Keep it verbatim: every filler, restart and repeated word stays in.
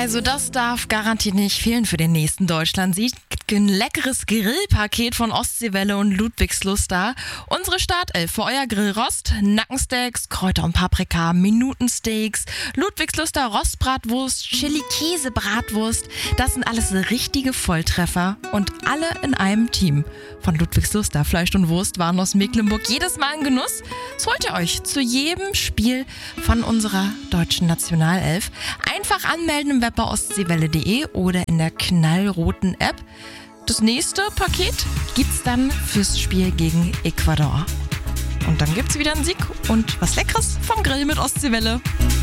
Also das darf garantiert nicht fehlen für den nächsten Deutschland-Sieg. Ein leckeres Grillpaket von Ostseewelle und Ludwigslust da. Unsere Startelf für euer Grillrost: Nackensteaks, Kräuter und Paprika, Minutensteaks, Ludwigsluster Rostbratwurst, Chili-Käse-Bratwurst. Das sind alles richtige Volltreffer und alle in einem Team. Von Ludwigsluster Fleisch und Wurst waren aus Mecklenburg jedes Mal ein Genuss. Das holt ihr euch zu jedem Spiel von unserer deutschen Nationalelf. Einfach anmelden im Web bei ostseewelle punkt de oder in der knallroten App. Das nächste Paket gibt's dann fürs Spiel gegen Ecuador. Und dann gibt's wieder einen Sieg und was Leckeres vom Grill mit Ostseewelle.